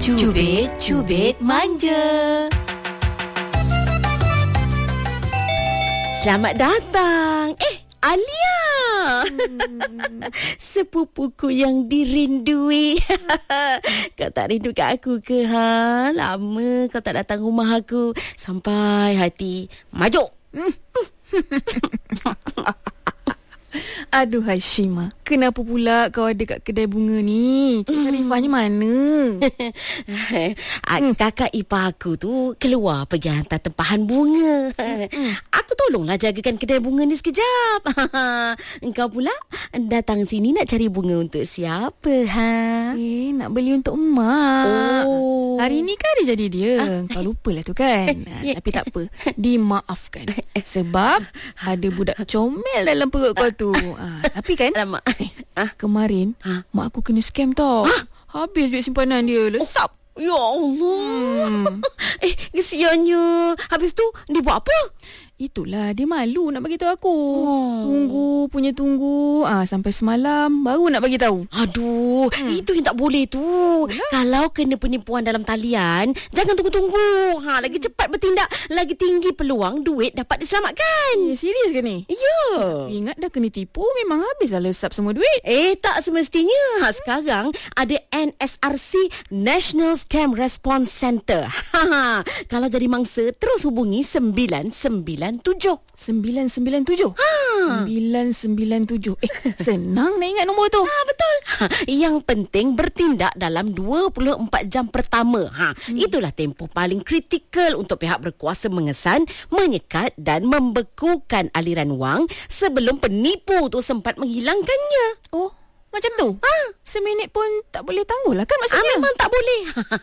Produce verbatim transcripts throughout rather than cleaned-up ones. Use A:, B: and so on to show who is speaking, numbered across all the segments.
A: Cubit-cubit manja. Selamat datang. Eh, Alia. Hmm. Sepupuku yang dirindui. Kau tak rindu kat aku ke, ha? Lama kau tak datang rumah aku. Sampai hati majuk.
B: Aduh Hashima, kenapa pula kau ada kat kedai bunga ni? Cik Sharifahnya mana?
A: hmm. Kakak ipar aku tu keluar pergi hantar tempahan bunga. hmm. Aku tolonglah jagakan kedai bunga ni sekejap. Engkau pula datang sini nak cari bunga untuk siapa, ha?
B: Eh, nak beli untuk emak.
A: Oh.
B: Hari ni kan ada jadi dia. Kau lupalah tu kan. Tapi tak apa, dimaafkan. Sebab ada budak comel dalam perut kau tu. Ah, tapi kan
A: Alamak.
B: eh, ah. Kemarin ah. mak aku kena scam tau. ah. Habis duit simpanan dia. Lesap.
A: Ya Allah. hmm. Eh, kesiannya. Habis tu dia buat apa?
B: Itulah, dia malu nak bagi tahu aku.
A: Oh.
B: Tunggu punya tunggu ah sampai semalam baru nak bagi tahu.
A: Aduh, hmm. itu yang tak boleh tu. Yalah. Kalau kena penipuan dalam talian, jangan tunggu-tunggu. Ha, lagi cepat bertindak, lagi tinggi peluang duit dapat diselamatkan.
B: Eh, serius ke ni?
A: Ya.
B: Ingat dah kena tipu, memang habislah lesap semua duit.
A: Eh, tak semestinya. Ha, sekarang ada N S R C, National Scam Response Center. Ha, kalau jadi mangsa, terus hubungi sembilan sembilan tujuh.
B: sembilan sembilan tujuh? Ha. sembilan sembilan tujuh. Eh, senang nak ingat nombor tu.
A: Ha, betul. Ha, yang penting bertindak dalam dua puluh empat jam pertama. Ha, hmm. Itulah tempoh paling kritikal untuk pihak berkuasa mengesan, menyekat dan membekukan aliran wang sebelum penipu tu sempat menghilangkannya.
B: Oh, macam tu? Ha? Seminit pun tak boleh tangguh lah kan maksudnya?
A: Ah, memang tak boleh.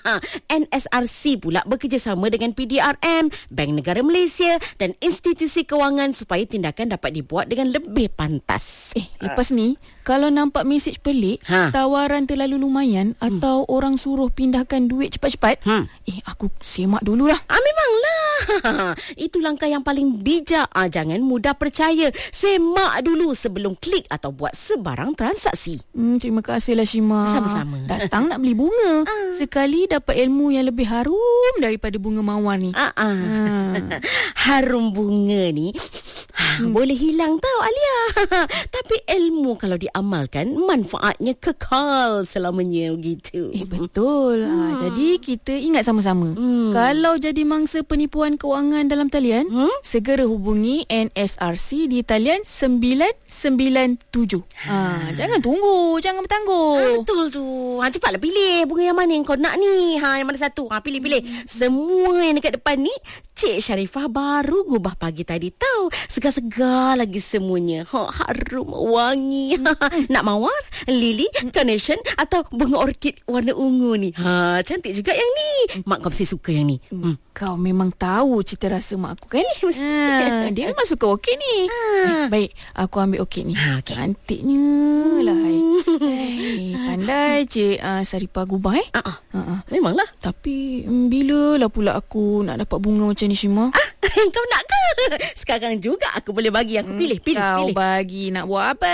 A: N S R C pula bekerjasama dengan P D R M, Bank Negara Malaysia dan institusi kewangan supaya tindakan dapat dibuat dengan lebih pantas.
B: Eh, lepas uh. ni, kalau nampak mesej pelik, ha. tawaran terlalu lumayan hmm. atau orang suruh pindahkan duit cepat-cepat, hmm. eh, aku semak dululah.
A: Ah, memanglah. Itu langkah yang paling bijak. Ah, jangan mudah percaya. Semak dulu sebelum klik atau buat sebarang transaksi.
B: Hmm, terima kasihlah Shima.
A: Sama-sama.
B: Datang nak beli bunga. Ah. Sekali dapat ilmu yang lebih harum daripada bunga mawar ni.
A: Ah, ah. ah. Harum bunga ni hmm. boleh hilang tau Alia. Tapi ilmu kalau diamalkan, manfaatnya kekal selamanya begitu.
B: Eh, betul. Hmm. Ah, jadi kita ingat sama-sama. Hmm. Kalau jadi mangsa penipuan kewangan dalam talian, hmm? segera hubungi N S R C di talian sembilan sembilan tujuh. Ah, jangan tunggu. Jangan bertangguh.
A: Ha, betul tu. Ha, cepatlah pilih bunga yang mana yang kau nak ni. Ha, yang mana satu? Ha, pilih-pilih. Hmm. Semua yang dekat depan ni, Cik Sharifah baru gubah pagi tadi tahu. Segar-segar lagi semuanya. Ha, harum, wangi. Ha, nak mawar, lili, carnation atau bunga orkid warna ungu ni. Ha, cantik juga yang ni. Mak kau mesti suka yang ni.
B: Hmm. Kau memang tahu cita rasa mak aku kan? Eh, ha, dia memang suka orkid ni. Ha. Eh, baik, aku ambil orkid ni. Ha, okay. Cantiknya lah. Hai. Hey, pandai Cik uh, Sharifah gubah eh. Uh-uh. Uh-uh.
A: Memanglah.
B: Tapi bila lah pula aku nak dapat bunga macam ni Shima?
A: Ah, kau nak ke? Sekarang juga aku boleh bagi. Aku pilih, pilih,
B: kau
A: pilih.
B: Kau bagi nak buat apa?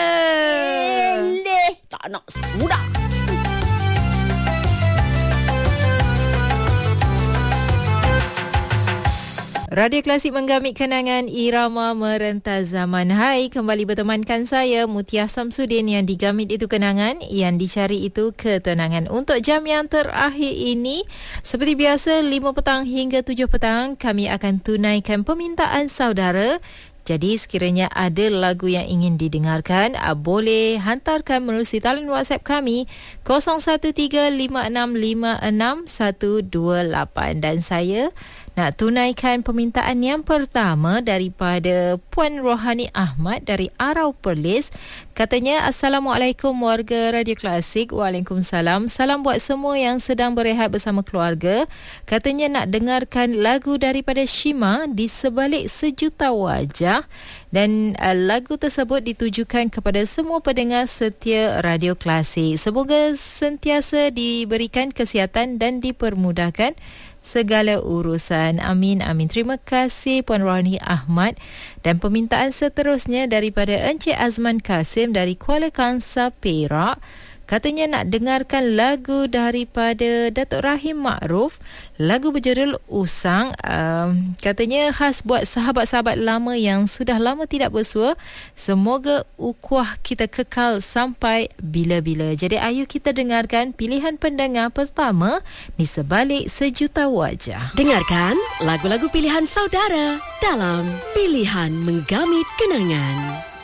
A: Eleh, tak nak sudah.
C: Radio Klasik menggamit kenangan irama merentas zaman. Hai, kembali bertemankan saya Mutia Samsudin. Yang digamit itu kenangan, yang dicari itu ketenangan. Untuk jam yang terakhir ini, seperti biasa lima petang hingga tujuh petang, kami akan tunaikan permintaan saudara. Jadi sekiranya ada lagu yang ingin didengarkan, boleh hantarkan melalui talian WhatsApp kami kosong satu tiga lima enam lima enam satu dua lapan. Dan saya nak tunaikan permintaan yang pertama daripada Puan Rohani Ahmad dari Arau Perlis. Katanya, Assalamualaikum warga Radio Klasik. Waalaikumsalam. Salam buat semua yang sedang berehat bersama keluarga. Katanya nak dengarkan lagu daripada Shima, Di Sebalik Sejuta Wajah. Dan uh, lagu tersebut ditujukan kepada semua pendengar setia Radio Klasik. Semoga sentiasa diberikan kesihatan dan dipermudahkan segala urusan. Amin, amin. Terima kasih Puan Rohani Ahmad. Dan permintaan seterusnya daripada Encik Azman Kasim dari Kuala Kangsar, Perak. Katanya nak dengarkan lagu daripada Datuk Rahim Ma'ruf. Lagu berjudul Usang. Um, katanya khas buat sahabat-sahabat lama yang sudah lama tidak bersua. Semoga ukhuwah kita kekal sampai bila-bila. Jadi ayo kita dengarkan pilihan pendengar pertama di Sebalik Sejuta Wajah.
A: Dengarkan lagu-lagu pilihan saudara dalam Pilihan Menggamit Kenangan.